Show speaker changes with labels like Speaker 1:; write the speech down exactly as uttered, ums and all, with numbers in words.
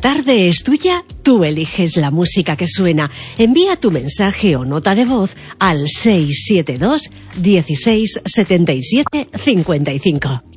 Speaker 1: tarde es tuya, tú eliges la música que suena. Envía tu mensaje o nota de voz al seis siete dos, dieciséis, setenta y siete, cincuenta y cinco.